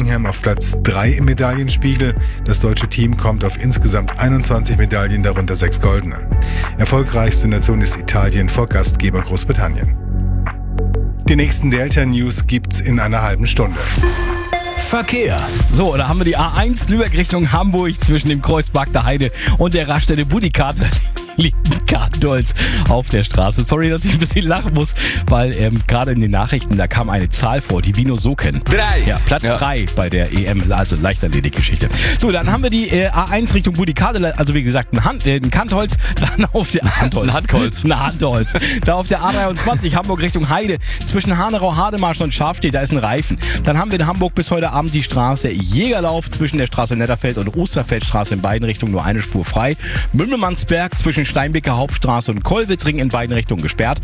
Birmingham auf Platz 3 im Medaillenspiegel. Das deutsche Team kommt auf insgesamt 21 Medaillen, darunter 6 goldene. Erfolgreichste Nation ist Italien vor Gastgeber Großbritannien. Die nächsten Delta-News gibt's in einer halben Stunde. Verkehr. So, da haben wir die A1 Lübeck Richtung Hamburg zwischen dem Kreuz Bagder Heide und der Raststätte Budikart. Liegt ein Kartholz auf der Straße. Sorry, dass ich ein bisschen lachen muss, weil gerade in den Nachrichten, da kam eine Zahl vor, die wir nur so kennen. 3. Ja, Platz 3 bei der EM, also Leichtathletik-Geschichte. So, dann haben wir die A1 Richtung Budikarte, also wie gesagt, ein Kantholz, dann auf der Handholz. Ein Handholz. Da auf der A23 Hamburg Richtung Heide, zwischen Hanerau, Hademarschen und Schafstedt, da ist ein Reifen. Dann haben wir in Hamburg bis heute Abend die Straße Jägerlauf zwischen der Straße Netterfeld und Osterfeldstraße in beiden Richtungen nur eine Spur frei. Mümmelmannsberg zwischen Steinbecker Hauptstraße und Kollwitzring in beiden Richtungen gesperrt.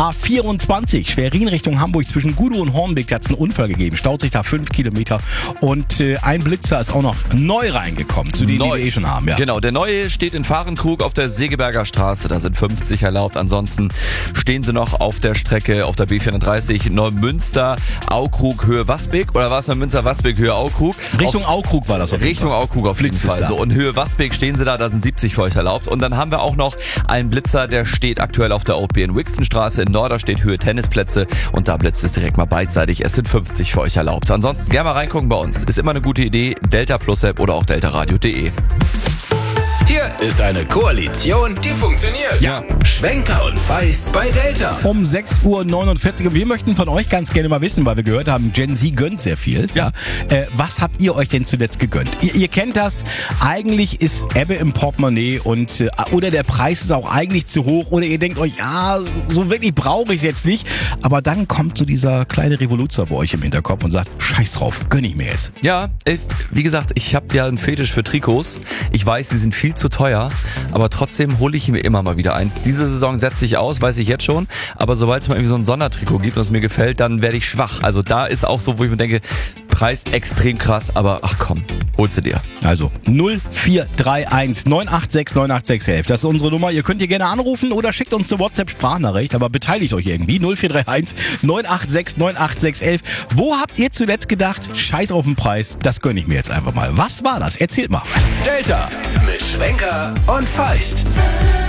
A24 Schwerin Richtung Hamburg zwischen Gudow und Hornbeck, da hat es einen Unfall gegeben. Staut sich da 5 Kilometer und ein Blitzer ist auch noch neu reingekommen, zu denen, die wir schon haben. Ja. Genau, der neue steht in Fahrenkrug auf der Segeberger Straße, da sind 50 erlaubt. Ansonsten stehen sie noch auf der Strecke auf der B34 Neumünster, Aukrug, Höhe Wasbeck, oder war es Neumünster, Wasbeck, Höhe Aukrug? Richtung Aukrug war das auf jeden Fall. Richtung Aukrug auf jeden Fall. So, und Höhe Wasbeck stehen sie da sind 70 für euch erlaubt. Und dann haben wir auch noch einen Blitzer, der steht aktuell auf der OP in Wixenstraße. In Norderstedt Höhe Tennisplätze und da blitzt es direkt mal beidseitig. Es sind 50 für euch erlaubt. Ansonsten gerne mal reingucken bei uns. Ist immer eine gute Idee. Delta Plus App oder auch deltaradio.de. Hier ist eine Koalition, die funktioniert. Ja. Schwenker und Feist bei Delta. Um 6.49 Uhr. Und wir möchten von euch ganz gerne mal wissen, weil wir gehört haben, Gen Z gönnt sehr viel. Ja. Was habt ihr euch denn zuletzt gegönnt? Ihr kennt das. Eigentlich ist Ebbe im Portemonnaie und oder der Preis ist auch eigentlich zu hoch oder ihr denkt euch, ja, so wirklich brauche ich es jetzt nicht. Aber dann kommt so dieser kleine Revoluzer bei euch im Hinterkopf und sagt, scheiß drauf, gönn ich mir jetzt. Ja, wie gesagt, ich habe ja einen Fetisch für Trikots. Ich weiß, die sind viel zu teuer, aber trotzdem hole ich mir immer mal wieder eins. Diese Saison setze ich aus, weiß ich jetzt schon, aber sobald es mal irgendwie so ein Sondertrikot gibt, was mir gefällt, dann werde ich schwach. Also da ist auch so, wo ich mir denke, Preis extrem krass, aber ach komm, holst du dir. Also 0431 986 98611. Das ist unsere Nummer. Ihr könnt hier gerne anrufen oder schickt uns eine WhatsApp-Sprachnachricht, aber beteiligt euch irgendwie. 0431 986 98611. Wo habt ihr zuletzt gedacht, scheiß auf den Preis, das gönne ich mir jetzt einfach mal. Was war das? Erzählt mal. Delta mit Schwenker und Feist.